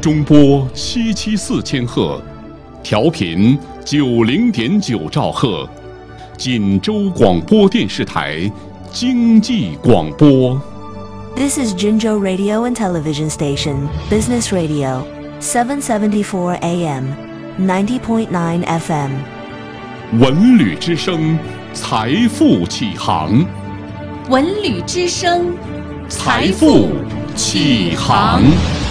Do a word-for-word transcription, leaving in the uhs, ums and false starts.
中波七七四千赫，调频九零点九兆赫，锦州广播电视台经济广播。 This is Jinzhou Radio and Television Station, Business Radio, seven seventy-four A M, ninety point nine F M. 文旅之声，财富启航。 文旅之声， 财富启航。